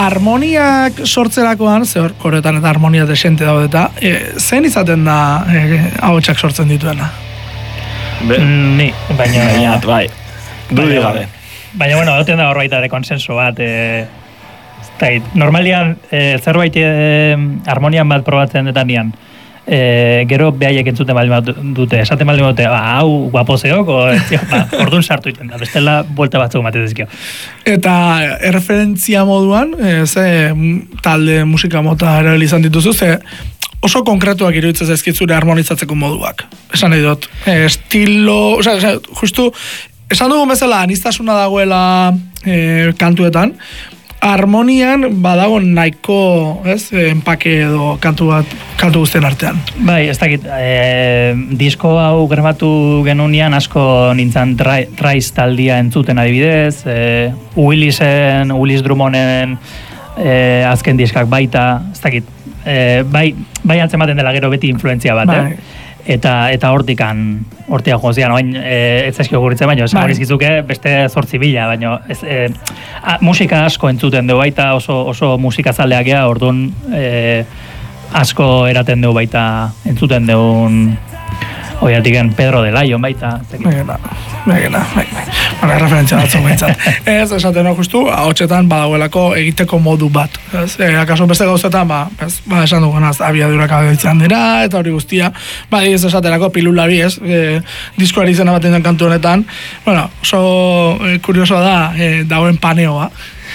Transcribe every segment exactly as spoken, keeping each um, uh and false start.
harmoniak sortzerakoan, ze hor, koretan eta harmonia desente daude eta, e, zein izaten da e, ahotsak sortzen dituena? Be, Ni, baina... baina, bai, dudi gabe. Baina, bueno, duten da hor baita de konsenso bat, e, zait, normalian e, zerbait e, harmonian bat probatzen detanean, e, gero behaiek entzuten baldin dute, esaten baldin dute, ba, hau guapozeok, o, ba, orduan sartu iten da, bestela buelta batzuk mate dizkio. Eta erreferentzia moduan, e, ze talde musika mota erabili izan dituzu, ze oso konkretuak iruditzen zaizkitzure harmonizatzeko moduak. Esan nahi dut, e, estilo, oza, oza, justu, esan dugun bezala, anistasuna dagoela e, kantuetan, harmonian badago nahiko, ez, enpake edo kantu bat, kantu guztien artean. Bai, ez dakit, e, disko hau grabatu genunean asko nintzen trai, traiz taldia entzuten adibidez, e, Willisen, Willis Drummonden e, azken diskak baita, ez dakit, e, bai, bai antzematen dela gero beti influentzia bat, bai. eh? Eta eta hortikan hortia jozian, orain eh ez zaizkio guritzen baino, esan dizkizuke beste zortzi bila, baino ez e, a, musika asko entzuten dugu baita, oso oso musikazaleak gea, orduan e, asko eraten dugu baita entzuten dugun oiatiken Pedro de Lion baita. Begena, begena, begena. Bara, referentzia batzuk behintzat. Ez, esaten hau justu, ahotsetan badagoelako egiteko modu bat. Ez, e, akaso beste gauzetan, ba, ez, ba, esan dugunaz, abiadurak abaitzen dira, eta hori guztia, ba, ez esaterako pilula bi, ez, e, diskoari izena baten den kantu honetan, bueno, oso e, kuriosoa da, e, dagoen paneoa,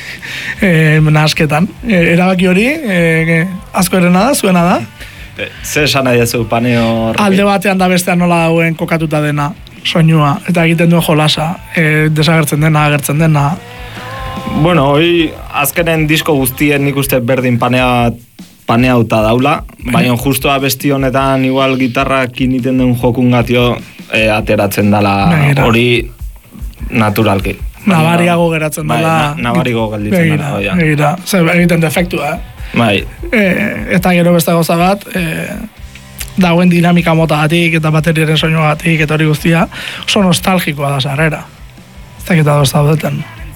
e, nahasketan. E, erabaki hori, e, asko erena da, zuena da, Ze esan nahi ez paneo... alde batean da bestean nola dauen kokatuta dena, soinua, eta egiten duen jolasa, e, desagertzen dena, agertzen dena. Bueno, hoi azkenen disko guztien nik uste berdin panea paneauta daula, baina justo abesti honetan igual gitarrak initen duen jokungatio e, ateratzen dela hori naturalki. Nabariago geratzen dela. Bai, nabariago gelditzen dela. Begira, begira, zer egiten defektua, eh? Bai. E, eta gero beste gauza bat, e, dauen dinamika motagatik eta bateriaren soinuagatik eta hori guztia, oso nostalgikoa da sarrera. Ez dakit adoz daudeten.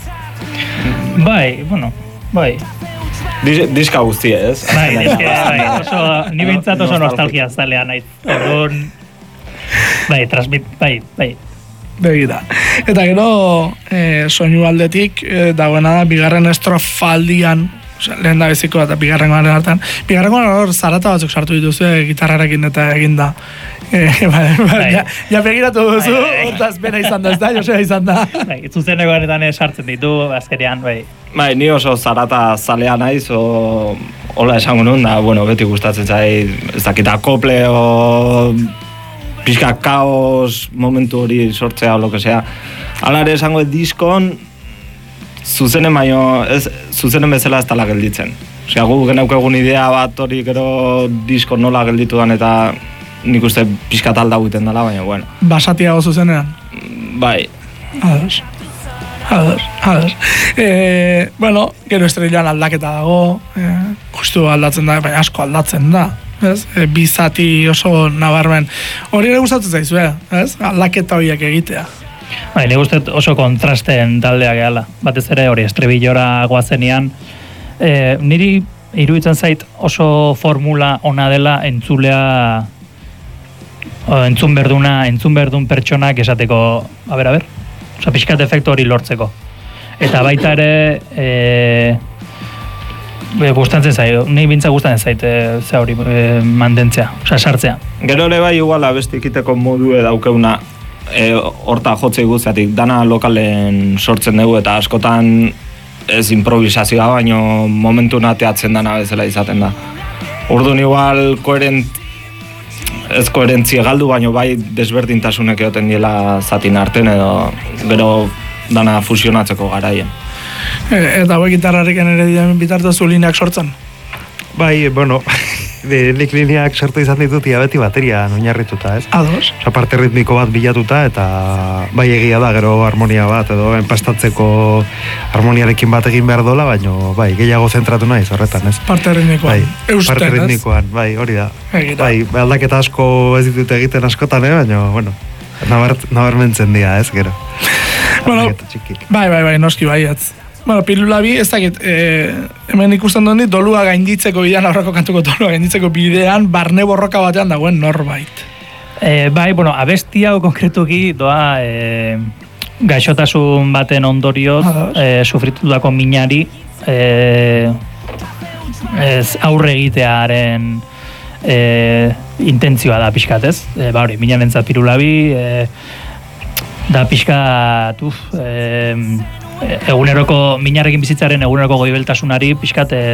Bai, bueno, bai. Dis, diska guztia, ez? Bai, diske, bai, oso, ni bintzat oso nostalgia zalea nahi. Orduan, bai, transmit, bai, bai. Begira. Eta gero, e, soinu aldetik, e, dagoena da, bigarren estrofaldian, lehen da beziko eta bigarrengoaren hartan. Bigarrengoan hor zarata batzuk sartu dituzu e, gitarrarekin eta eginda. E, ba, ba, ja, ja begiratu duzu, hortaz bera izan da, ez da, Josea izan da. Bai, zuzenekoaretan sartzen ditu, azkenean, bai. Bai, ni oso zarata zalea naiz, o, hola esango nun, da, bueno, beti gustatzen zai, ez dakit akople, o pixka kaos momentu hori sortzea, o lo que sea. Hala ere esango diskon, zuzenen baino, ez, zuzenen bezala ez tala gelditzen. Osea, gu genauk egun idea bat hori gero disko nola gelditu dan eta nik uste pixka talda guten dela, baina, bueno. Basatiago zuzenean? Bai. Ados. Ados, ados. E, bueno, gero estrellan aldaketa dago, e, justu aldatzen da, baina asko aldatzen da. Ez? E, bizati oso nabarmen. Hori ere gustatzen zaizu, ez? Aldaketa horiek egitea. Bai, nik uste oso kontrasten taldea gehala. Batez ere hori estribillora goazenean. E, niri iruditzen zait oso formula ona dela entzulea o, entzun berduna, entzun berdun pertsonak esateko, a ber, a ber, oza, pixkat efektu hori lortzeko. Eta baita ere, e, gustatzen zait, ni bintza gustatzen zait, e, ze hori e, mantentzea, oza, sartzea. Gero ere bai igual abesti ikiteko modu edaukeuna, E, horta jotzei guztiatik, dana lokalen sortzen dugu eta askotan ez improvisazioa, baino momentu nateatzen dana bezala izaten da. Orduan igual koherent, ez koherentzia galdu, baino bai desberdintasunek egoten diela zatin arten edo gero dana fusionatzeko garaien. E, eta hau gitarrarekin ere diren bitartez zu lineak sortzen? Bai, bueno, nik lineak sortu izan ditut ia beti bateria oinarrituta, ez? Ados. Osa, parte ritmiko bat bilatuta eta bai egia da gero harmonia bat edo enpastatzeko harmoniarekin bat egin behar dola, baino bai, gehiago zentratu naiz horretan, ez? Parte ritmikoan. Bai, Eusten, parte ritmikoan, bai, hori da. Egira. Bai, aldaketa asko ez ditut egiten askotan, eh? Baina, bueno, nabar, nabarmentzen dira, ez, gero. Bueno, bai, bai, bai, noski bai, ez. Bueno, pilula bi, ez dakit, e, hemen ikusten duen dit, dolua gainditzeko bidean, aurreko kantuko dolua gainditzeko bidean, barne borroka batean dagoen norbait. E, bai, bueno, abesti hau konkretuki doa e, gaixotasun baten ondorioz e, sufritutako minari e, ez aurre egitearen e, intentzioa da pixkat, ez? E, ba hori, minarentzat pirulabi, e, da pixkat, uf, e, eguneroko, minarekin bizitzaren eguneroko goibeltasunari pixkat e,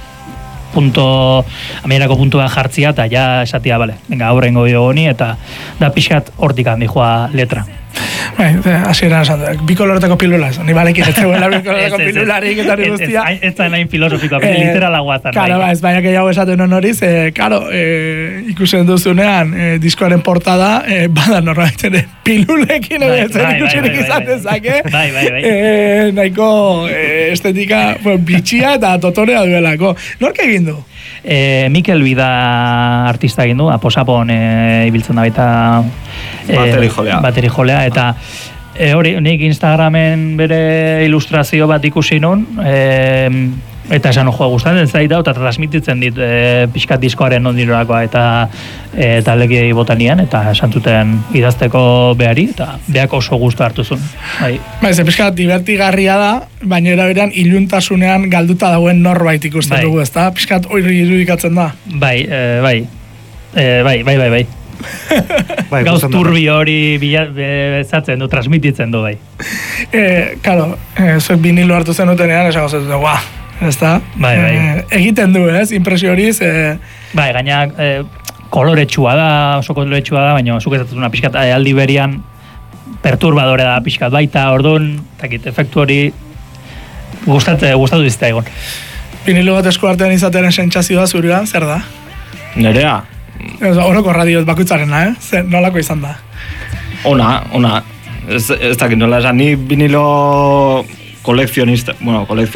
punto, amierako puntua jartzia eta ja esatia, bale, venga, aurrengo honi eta da pixkat hortik handi joa letra. Bai, hasieran esan dut, bi kolorteko pilula esan, ni balekin ez zegoela bi kolorteko pilularik eta hori guztia. Ez da nahin filosofikoa, eh, literala guazan. Karo, ba, ez baina gehiago esaten honoriz, eh, karo, eh, ikusen duzunean, eh, diskoaren portada, eh, bada norbait ere pilulekin ere zer ikusirik izan dezake. Bai, bai, bai. Eh, nahiko eh, estetika bueno, bitxia eta totorea duelako. Nork egin du? E, Mikel Bida artista egin du, aposapon e, ibiltzen da baita e, bateri jolea. Bateri jolea, eta e, hori, nik Instagramen bere ilustrazio bat ikusi nun, e, eta esan joa gustatzen zait da, eta transmititzen dit e, pixkat diskoaren ondinorakoa eta e, taldekiei botanian, eta esan zuten idazteko behari, eta beak oso gustu hartu zuen. Bai. Ba, ez pixkat divertigarria da, baina eraberean iluntasunean galduta dagoen norbait ikusten bai. dugu, ezta? Pixkat hori irudikatzen da. Bai, e, bai, e, bai, bai, bai, bai. Bai, gauz turbi hori bezatzen du, transmititzen du, bai. E, karo, e, zuek vinilo hartu zenutenean, esan gozatzen du, guau, ezta? Bai, bai. E, egiten du, ez? Impresio horiz, e, bai, gaina e, koloretsua da, oso koloretsua da, baina zuk ezatzen una pixkat e, aldi berian perturbadore da pixkat baita, orduan, takit, efektu hori gustatu, gustatu dizta egon. Vinilo bat esku artean izatearen sentsazioa zurea, zer da? Nerea? Horoko radioz bakutzarena, eh? Zer, nolako izan da? Ona, ona. Ez, ez dakit nola esan, ni vinilo kolekzionista, bueno, kolekzionista,